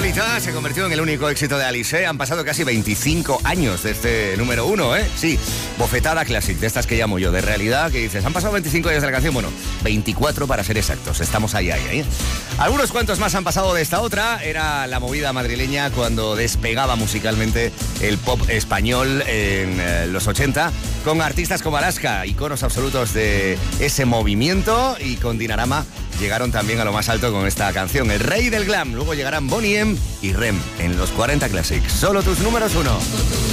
Lolita se convirtió en el único éxito de Alice. Han pasado casi 25 años de este número uno, ¿eh? Sí, bofetada classic, de estas que llamo yo, de realidad, que dices, han pasado 25 años de la canción. Bueno, 24 para ser exactos, estamos ahí. Algunos cuantos más han pasado de esta otra. Era la movida madrileña cuando despegaba musicalmente el pop español en los 80, con artistas como Alaska, iconos absolutos de ese movimiento, y con Dinarama llegaron también a lo más alto con esta canción, El Rey del Glam. Luego llegarán Bonnie M y Rem en los 40 Classics. Solo tus números uno.